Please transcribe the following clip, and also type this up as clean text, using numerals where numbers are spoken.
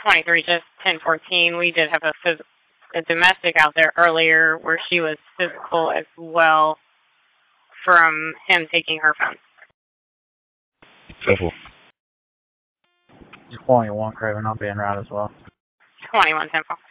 23 just 1014. We did have a domestic out there earlier where she was physical as well from him taking her phone. Careful. 21 Craven, I'll be en route as well. 21 10